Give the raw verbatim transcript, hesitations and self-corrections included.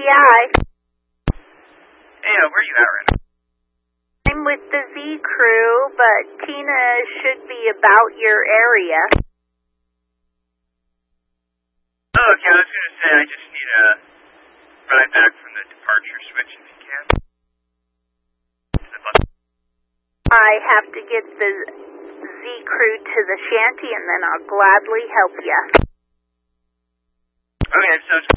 I. Hey, uh, where are you at right now? I'm with the Z crew, but Tina should be about your area. Oh, okay, I was going to say, I just need a ride back from the departure switch if you can. To the bus. I have to get the Z crew to the shanty, and then I'll gladly help you. Okay, so